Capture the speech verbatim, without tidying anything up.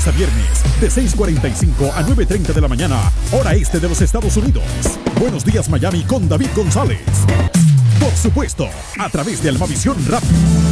lunes a viernes, de seis cuarenta y cinco a nueve treinta de la mañana, hora este de los Estados Unidos. Buenos días, Miami, con David González. Por supuesto, a través de Almavisión Rapid.